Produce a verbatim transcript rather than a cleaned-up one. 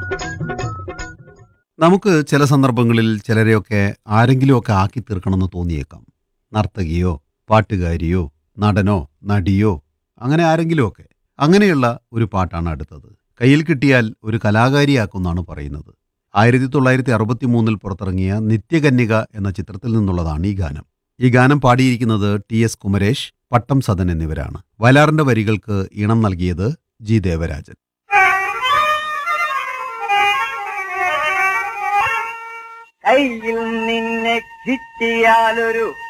നമുക്ക് ചില സന്ദർഭങ്ങളിൽ ചിലരെയൊക്കെ ആരെങ്കിലുമൊക്കെ ആക്കി തീർക്കണമെന്ന് തോന്നിയേക്കാം. നർത്തകിയോ പാട്ടുകാരിയോ നടനോ നടിയോ അങ്ങനെ ആരെങ്കിലുമൊക്കെ. അങ്ങനെയുള്ള ഒരു പാട്ടാണ് അടുത്തത്. കയ്യിൽ കിട്ടിയാൽ ഒരു കലാകാരിയാക്കുമെന്നാണ് പറയുന്നത്. ആയിരത്തി തൊള്ളായിരത്തി അറുപത്തി മൂന്നിൽ പുറത്തിറങ്ങിയ നിത്യകന്യക എന്ന ചിത്രത്തിൽ നിന്നുള്ളതാണ് ഈ ഗാനം. ഈ ഗാനം പാടിയിരിക്കുന്നത് ടി എസ് കുമരേഷ്, പട്ടം സദൻ എന്നിവരാണ്. വയലാറിന്റെ വരികൾക്ക് ഈണം നൽകിയത് ജി ദേവരാജൻ. കയ്യിൽ നിന്നെ കിട്ടിയാലൊരു